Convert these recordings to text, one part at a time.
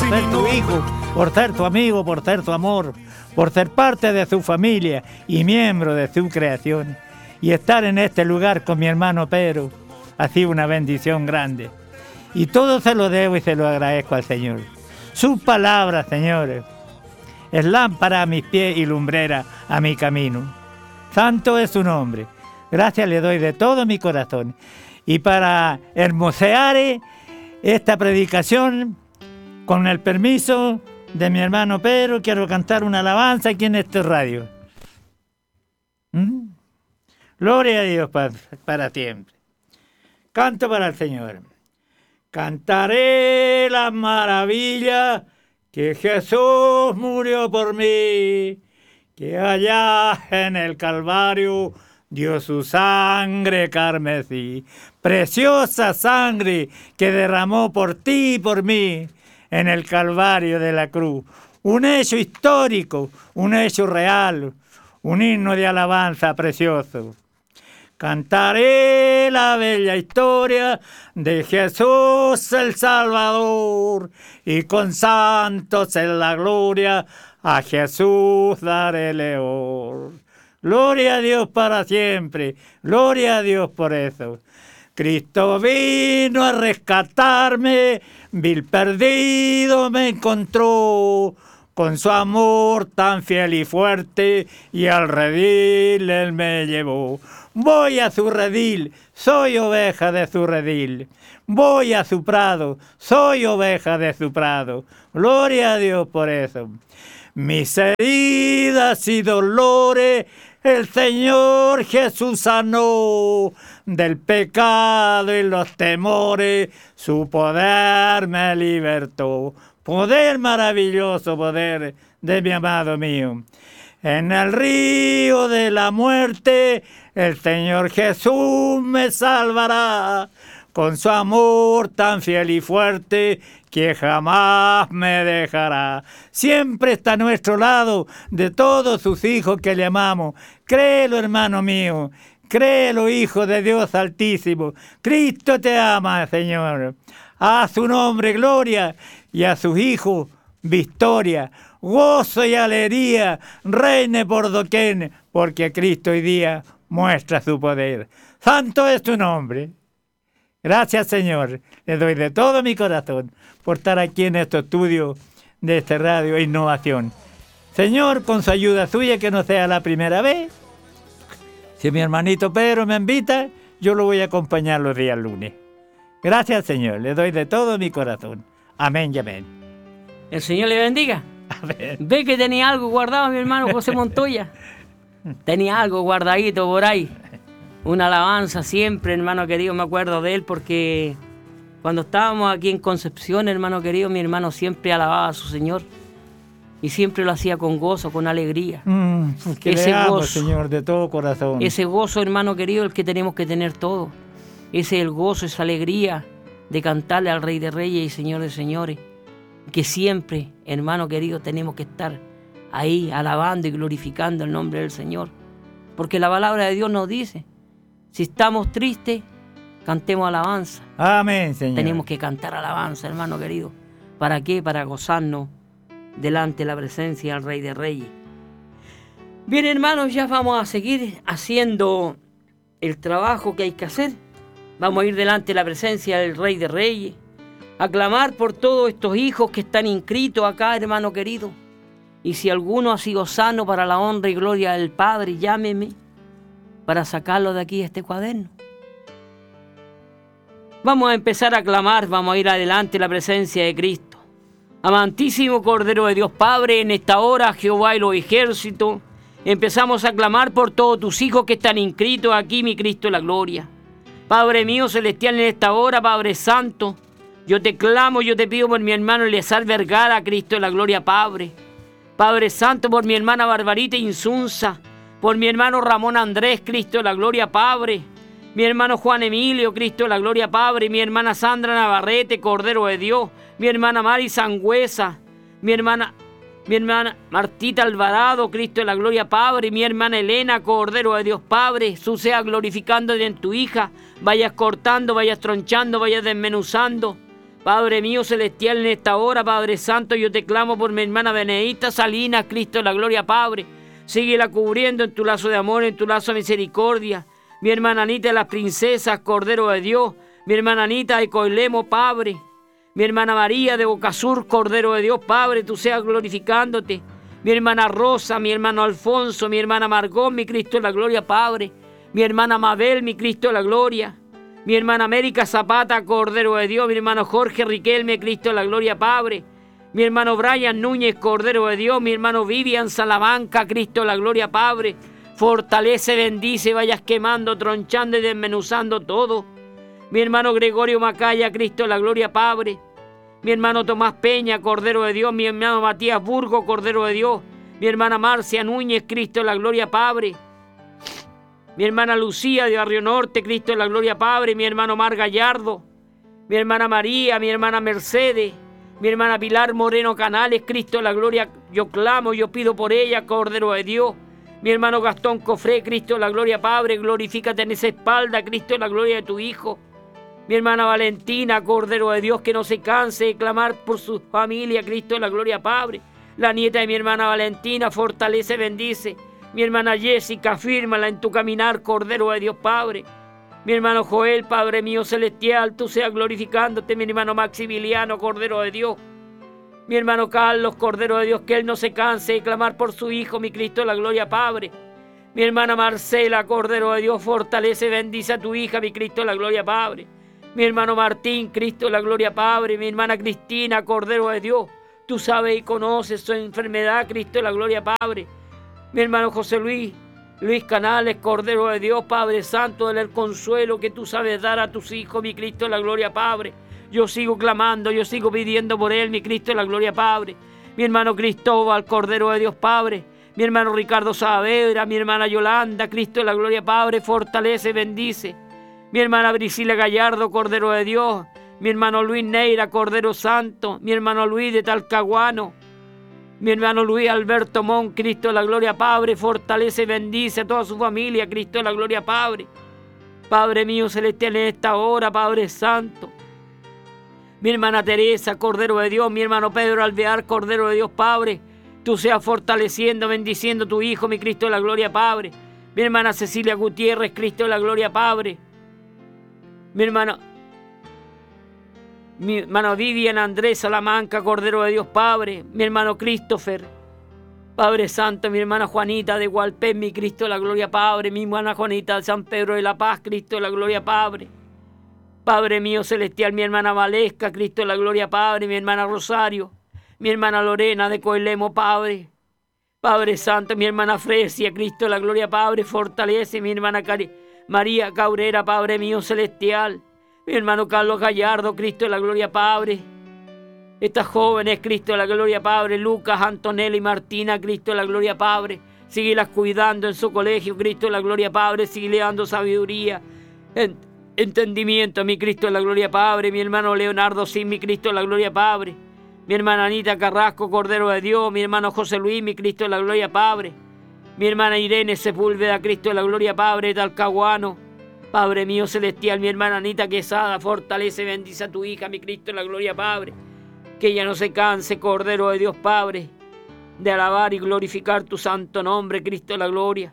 ser tu hijo, por ser tu amigo, por ser tu amor, por ser parte de su familia y miembro de su creación. Y estar en este lugar con mi hermano Pedro ha sido una bendición grande. Y todo se lo debo y se lo agradezco al Señor. Su palabra, señores, es lámpara a mis pies y lumbrera a mi camino. Santo es su nombre. Gracias le doy de todo mi corazón. Y para hermosear esta predicación, con el permiso de mi hermano Pedro, quiero cantar una alabanza aquí en este radio. Gloria a Dios para siempre. Canto para el Señor. Cantaré las maravillas que Jesús murió por mí, que allá en el Calvario dio su sangre carmesí, preciosa sangre que derramó por ti y por mí en el Calvario de la cruz. Un hecho histórico, un hecho real, un himno de alabanza precioso. Cantaré la bella historia de Jesús el Salvador, y con santos en la gloria a Jesús daré leor. Gloria a Dios para siempre, gloria a Dios por eso. Cristo vino a rescatarme, vil perdido me encontró, con su amor tan fiel y fuerte, y al redil él me llevó. Voy a su redil, soy oveja de su redil. Voy a su prado, soy oveja de su prado. Gloria a Dios por eso. Mis heridas y dolores el Señor Jesús sanó. Del pecado y los temores su poder me libertó. Poder maravilloso, poder de mi amado mío. En el río de la muerte el Señor Jesús me salvará, con su amor tan fiel y fuerte que jamás me dejará. Siempre está a nuestro lado de todos sus hijos que le amamos. Créelo, hermano mío, créelo, hijo de Dios Altísimo. Cristo te ama, Señor. A su nombre gloria y a sus hijos victoria. Gozo y alegría reine por doquier, porque Cristo hoy día muestra su poder. Santo es tu nombre. Gracias, Señor. Le doy de todo mi corazón por estar aquí en este estudio de este Radio Innovación. Señor, con su ayuda suya, que no sea la primera vez. Si mi hermanito Pedro me invita, yo lo voy a acompañar los días lunes. Gracias, Señor. Le doy de todo mi corazón. Amén y amén. El Señor le bendiga. Amén. Ve que tenía algo guardado, mi hermano José Montoya. Tenía algo guardadito por ahí. Una alabanza siempre, hermano querido, me acuerdo de él porque cuando estábamos aquí en Concepción, hermano querido, mi hermano siempre alababa a su Señor y siempre lo hacía con gozo, con alegría. Que ese le amo, gozo, Señor, de todo corazón. Ese gozo, hermano querido, el que tenemos que tener todos. Ese es el gozo, esa alegría de cantarle al Rey de Reyes y Señor de Señores. Que siempre, hermano querido, tenemos que estar ahí alabando y glorificando el nombre del Señor. Porque la palabra de Dios nos dice, si estamos tristes, cantemos alabanza. Amén, Señor. Tenemos que cantar alabanza, hermano querido. ¿Para qué? Para gozarnos delante de la presencia del Rey de Reyes. Bien, hermanos, ya vamos a seguir haciendo el trabajo que hay que hacer. Vamos a ir delante de la presencia del Rey de Reyes, a clamar por todos estos hijos que están inscritos acá, hermano querido. Y si alguno ha sido sano para la honra y gloria del Padre, llámeme para sacarlo de aquí este cuaderno. Vamos a empezar a clamar, vamos a ir adelante en la presencia de Cristo. Amantísimo Cordero de Dios Padre, en esta hora, Jehová y los ejércitos, empezamos a clamar por todos tus hijos que están inscritos aquí, mi Cristo, en la gloria. Padre mío celestial, en esta hora, Padre Santo, yo te clamo, yo te pido por mi hermano Eleazar Vergara, Cristo de la gloria, Padre. Padre Santo, por mi hermana Barbarita Insunza, por mi hermano Ramón Andrés, Cristo de la gloria, Padre. Mi hermano Juan Emilio, Cristo de la gloria, Padre. Mi hermana Sandra Navarrete, Cordero de Dios. Mi hermana Mari Sangüesa. Mi hermana Martita Alvarado, Cristo de la gloria, Padre. Mi hermana Elena, Cordero de Dios, Padre. Tú seas glorificando en tu hija. Vayas cortando, vayas tronchando, vayas desmenuzando. Padre mío celestial, en esta hora, Padre Santo, yo te clamo por mi hermana Benedicta Salinas, Cristo de la gloria, Padre. Síguela cubriendo en tu lazo de amor, en tu lazo de misericordia. Mi hermana Anita de las princesas, Cordero de Dios. Mi hermana Anita de Coilemo, Padre. Mi hermana María de Bocasur, Cordero de Dios, Padre, tú seas glorificándote. Mi hermana Rosa, mi hermano Alfonso, mi hermana Margot, mi Cristo de la gloria, Padre. Mi hermana Mabel, mi Cristo de la gloria. Mi hermana América Zapata, Cordero de Dios. Mi hermano Jorge Riquelme, Cristo de la gloria, Padre. Mi hermano Brian Núñez, Cordero de Dios. Mi hermano Vivian Salamanca, Cristo de la gloria, Padre. Fortalece, bendice, vayas quemando, tronchando y desmenuzando todo. Mi hermano Gregorio Macaya, Cristo de la gloria, Padre. Mi hermano Tomás Peña, Cordero de Dios. Mi hermano Matías Burgo, Cordero de Dios. Mi hermana Marcia Núñez, Cristo de la gloria, Padre. Mi hermana Lucía de Barrio Norte, Cristo de la gloria, Padre. Mi hermano Mar Gallardo. Mi hermana María, mi hermana Mercedes. Mi hermana Pilar Moreno Canales, Cristo de la gloria. Yo clamo, yo pido por ella, Cordero de Dios. Mi hermano Gastón Cofré, Cristo de la gloria, Padre. Glorifícate en esa espalda, Cristo de la gloria de tu Hijo. Mi hermana Valentina, Cordero de Dios, que no se canse de clamar por su familia, Cristo de la gloria, Padre. La nieta de mi hermana Valentina, fortalece, bendice. Mi hermana Jessica, fírmala en tu caminar, Cordero de Dios, Padre. Mi hermano Joel, Padre mío celestial, tú seas glorificándote. Mi hermano Maximiliano, Cordero de Dios. Mi hermano Carlos, Cordero de Dios, que él no se canse de clamar por su Hijo, mi Cristo de la gloria, Padre. Mi hermana Marcela, Cordero de Dios, fortalece, bendice a tu hija, mi Cristo de la gloria, Padre. Mi hermano Martín, Cristo de la gloria, Padre. Mi hermana Cristina, Cordero de Dios, tú sabes y conoces su enfermedad, Cristo de la gloria, Padre. Mi hermano José Luis Canales, Cordero de Dios, Padre Santo, dale el consuelo que tú sabes dar a tus hijos, mi Cristo de la gloria, Padre. Yo sigo clamando, yo sigo pidiendo por él, mi Cristo de la gloria, Padre. Mi hermano Cristóbal, Cordero de Dios, Padre. Mi hermano Ricardo Saavedra, mi hermana Yolanda, Cristo de la gloria, Padre, fortalece, bendice. Mi hermana Priscila Gallardo, Cordero de Dios. Mi hermano Luis Neira, Cordero Santo. Mi hermano Luis de Talcahuano. Mi hermano Luis Alberto Mon, Cristo de la gloria, Padre, fortalece, bendice a toda su familia, Cristo de la gloria, Padre. Padre mío celestial, en esta hora, Padre Santo. Mi hermana Teresa, Cordero de Dios. Mi hermano Pedro Alvear, Cordero de Dios, Padre. Tú seas fortaleciendo, bendiciendo a tu Hijo, mi Cristo de la gloria, Padre. Mi hermana Cecilia Gutiérrez, Cristo de la gloria, Padre. Mi hermano Vivian Andrés Salamanca, Cordero de Dios, Padre. Mi hermano Christopher, Padre Santo. Mi hermana Juanita de Hualpén, mi Cristo de la gloria, Padre. Mi hermana Juanita de San Pedro de la Paz, Cristo de la gloria, Padre. Padre mío celestial, mi hermana Valesca, Cristo de la gloria, Padre. Mi hermana Rosario. Mi hermana Lorena de Coilemo, Padre. Padre Santo, mi hermana Fresia, Cristo de la gloria, Padre. Fortalece, mi hermana María Cabrera, Padre mío celestial. Mi hermano Carlos Gallardo, Cristo de la gloria, Padre. Estas jóvenes, Cristo de la gloria, Padre. Lucas, Antonella y Martina, Cristo de la gloria, Padre. Síguelas cuidando en su colegio, Cristo de la gloria, Padre. Síguele dando sabiduría, entendimiento, mi Cristo de la gloria, Padre. Mi hermano Leonardo Sin, mi Cristo de la gloria, Padre. Mi hermana Anita Carrasco, Cordero de Dios. Mi hermano José Luis, mi Cristo de la gloria, Padre. Mi hermana Irene Sepúlveda, Cristo de la gloria, Padre, Talcahuano. Padre mío celestial, mi hermana Anita Quesada, fortalece, bendice a tu hija, mi Cristo de la gloria, Padre. Que ella no se canse, Cordero de Dios, Padre, de alabar y glorificar tu santo nombre, Cristo de la gloria.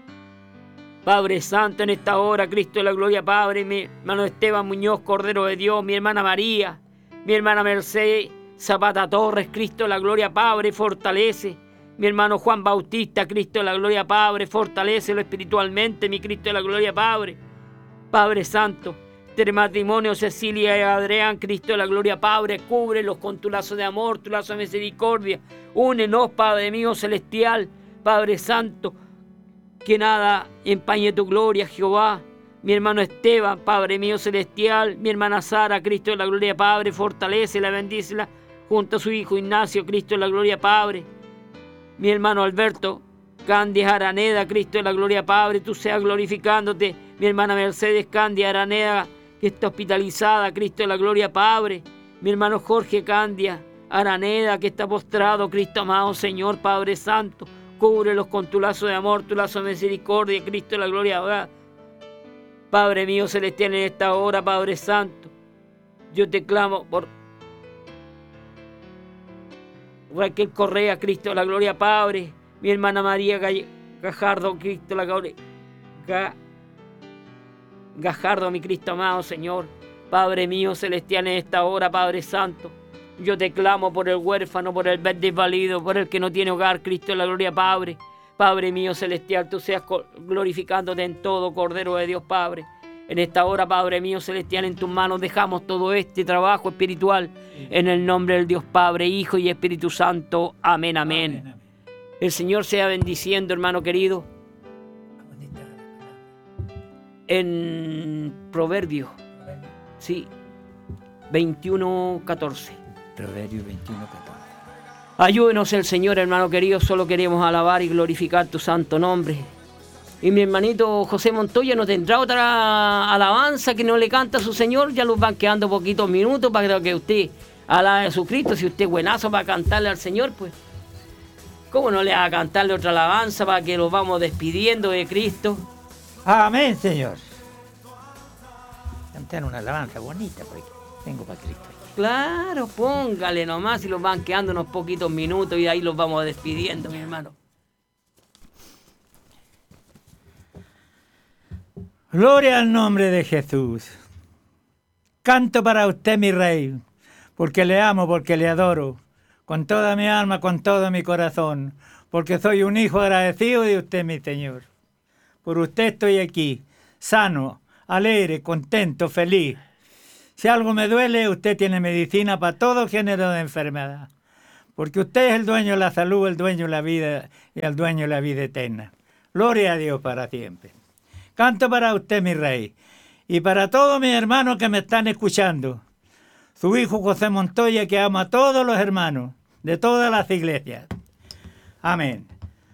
Padre Santo, en esta hora, Cristo de la gloria, Padre. Mi hermano Esteban Muñoz, Cordero de Dios. Mi hermana María, mi hermana Mercedes Zapata Torres, Cristo de la gloria, Padre, fortalece. Mi hermano Juan Bautista, Cristo de la gloria, Padre, fortalécelo espiritualmente, mi Cristo de la gloria, Padre. Padre Santo, este matrimonio Cecilia y Adrián, Cristo de la gloria, Padre, cúbrelos con tu lazo de amor, tu lazo de misericordia. Únenos, Padre mío celestial, Padre Santo, que nada empañe tu gloria, Jehová. Mi hermano Esteban, Padre mío celestial. Mi hermana Sara, Cristo de la gloria, Padre, fortalécela, bendícela junto a su hijo Ignacio, Cristo de la gloria, Padre. Mi hermano Alberto Candy Araneda, Cristo de la gloria, Padre, tú seas glorificándote. Mi hermana Mercedes Candy Araneda, que está hospitalizada, Cristo de la gloria, Padre. Mi hermano Jorge Candia Araneda, que está postrado, Cristo amado, Señor, Padre Santo. Cúbrelos con tu lazo de amor, tu lazo de misericordia, Cristo de la gloria. Padre mío celestial, en esta hora, Padre Santo, yo te clamo por Raquel Correa, Cristo de la gloria, Padre. Mi hermana María Gajardo, Cristo de la gloria. Gajardo, mi Cristo amado, Señor. Padre mío celestial, en esta hora, Padre Santo, yo te clamo por el huérfano, por el desvalido, por el que no tiene hogar, Cristo de la gloria, Padre. Padre mío celestial, tú seas glorificándote en todo, Cordero de Dios, Padre. En esta hora, Padre mío celestial, en tus manos dejamos todo este trabajo espiritual, en el nombre del Dios Padre, Hijo y Espíritu Santo. Amén, amén. El Señor sea bendiciendo, hermano querido. En Proverbios, sí, 21:14. Proverbios 21:14. Ayúdenos el Señor, hermano querido, solo queremos alabar y glorificar tu santo nombre. Y mi hermanito José Montoya no tendrá otra alabanza que no le canta a su Señor. Ya nos van quedando poquitos minutos para que usted alabe a Jesucristo. Si usted es buenazo para cantarle al Señor, pues ¿cómo no le va a cantarle otra alabanza para que los vamos despidiendo de Cristo? Amén, Señor. Cantar una alabanza bonita porque vengo para Cristo. Claro, póngale nomás y los van quedando unos poquitos minutos y ahí los vamos despidiendo, mi hermano. Gloria al nombre de Jesús. Canto para usted, mi Rey, porque le amo, porque le adoro, con toda mi alma, con todo mi corazón, porque soy un hijo agradecido de usted, mi Señor. Por usted estoy aquí, sano, alegre, contento, feliz. Si algo me duele, usted tiene medicina para todo género de enfermedad, porque usted es el dueño de la salud, el dueño de la vida y el dueño de la vida eterna. Gloria a Dios para siempre. Canto para usted, mi Rey, y para todos mis hermanos que me están escuchando. Su hijo José Montoya, que ama a todos los hermanos de todas las iglesias. Amén.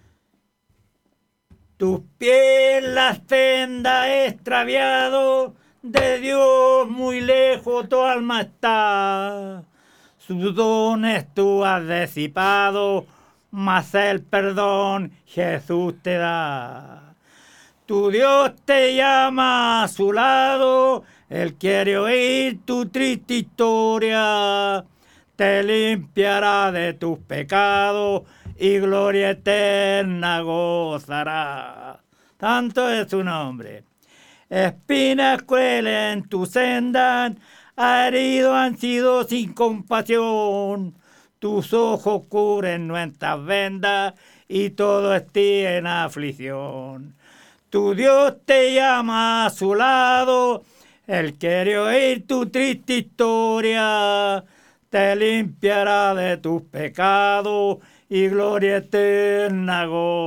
Tus pies la senda extraviado, de Dios muy lejos tu alma está. Sus dones tú has disipado, mas el perdón Jesús te da. Tu Dios te llama a su lado, Él quiere oír tu triste historia, te limpiará de tus pecados y gloria eterna gozará. Tanto es su nombre. Espinas crueles en tu senda, heridos han sido sin compasión. Tus ojos cubren nuestras vendas y todo está en aflicción. Tu Dios te llama a su lado, Él quiere oír tu triste historia, te limpiará de tus pecados y gloria eterna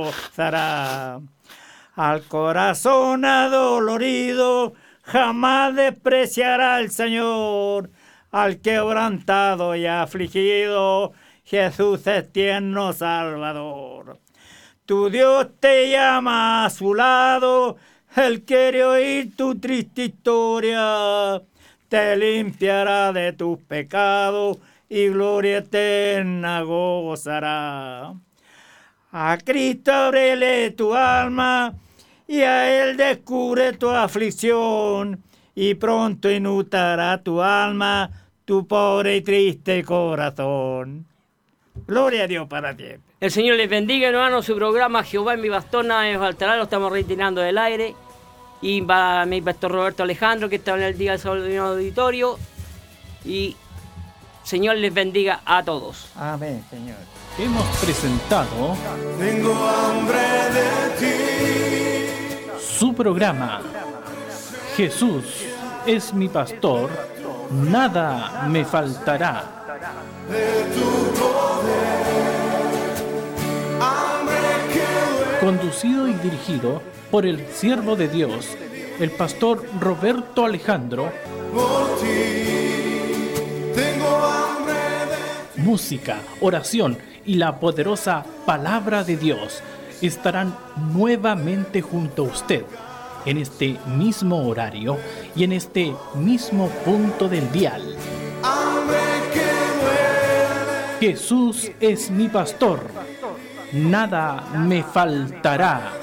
gozará. Al corazón adolorido jamás despreciará el Señor, al quebrantado y afligido Jesús es tierno Salvador. Tu Dios te llama a su lado, Él quiere oír tu triste historia, te limpiará de tus pecados y gloria eterna gozará. A Cristo ábrele tu alma y a Él descubre tu aflicción y pronto inundará tu alma, tu pobre y triste corazón. Gloria a Dios para siempre. El Señor les bendiga, hermano. Su programa Jehová es mi pastor, nada me faltará, lo estamos retirando del aire. Y va mi pastor Roberto Alejandro, que está en el día del auditorio. Y Señor les bendiga a todos. Amén, Señor. Hemos presentado Tengo hambre de ti. su programa Jesús es mi pastor, nada me faltará. De tu poder. Hambre que Conducido y dirigido por el siervo de Dios, el pastor Roberto Alejandro. por ti. Tengo hambre de ti. Música, oración y la poderosa palabra de Dios estarán nuevamente junto a usted en este mismo horario y en este mismo punto del dial. Hambre que muere. Jesús es mi pastor, nada me faltará.